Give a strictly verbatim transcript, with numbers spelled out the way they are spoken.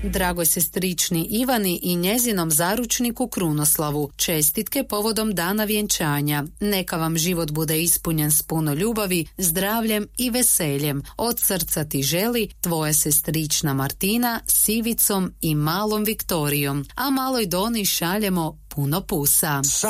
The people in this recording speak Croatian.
dragoj sestrični Ivani i njezinom zaručniku Krunoslavu. Čestitke povodom dana vjenčanja. Neka vam život bude ispunjen s puno ljubavi, zdravljem i veseljem. Od srca ti želi tvoja sestrična Martina s Ivicom i malom Viktorijom. A maloj Doni šaljemo puno pusa.